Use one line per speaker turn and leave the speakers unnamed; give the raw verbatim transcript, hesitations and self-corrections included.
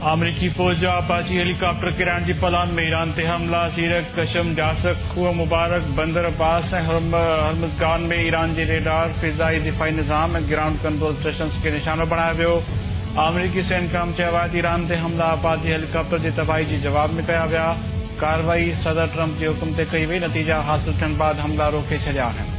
अमरीकी फौज जा अपाची हेलीकॉप्टर किराण जी पलान में ईरान ते हमला सीरक कशम जासक खूह मुबारक बंदर अब्बास ऐं हरमज़गान में ईरान जे रेडार फिज़ाई दिफ़ाई निज़ाम ऐं ग्राउंड कंट्रोल स्टेशन्स खे निशानो बणायो वियो। अमरीकी सेनकाम चयो आहे त ईरान ते हमला अपाची हेलीकॉप्टर जी तबाही जे जवाब में कया विया। कार्रवाई सदर ट्रंप जे हुकुम ते कई वई। नतीजा हासिल थियण बाद हमला रोके छॾिया आहिनि।